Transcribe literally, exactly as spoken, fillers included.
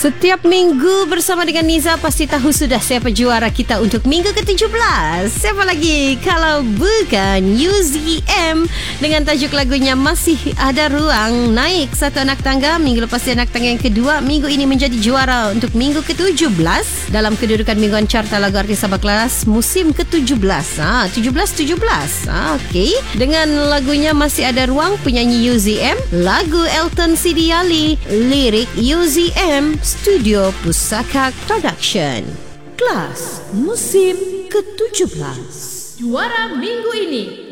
Setiap minggu bersama dengan Niza, pasti tahu sudah siapa juara kita untuk minggu ke tujuh belas. Siapa lagi kalau bukan U Z M dengan tajuk lagunya Masih Ada Ruang. Naik satu anak tangga, minggu lepas anak tangga yang kedua. Minggu ini menjadi juara untuk minggu ke tujuh belas dalam kedudukan mingguan carta lagu artis Sabah Kelas musim ke tujuh belas. Ha, tujuh belas tujuh belas. Ha, okey. Dengan lagunya Masih Ada Ruang, penyanyi U Z M, lagu Elton Sidi Ali, lirik U Z M, Studio Pusaka Production. Kelas musim ke tujuh belas. Juara minggu ini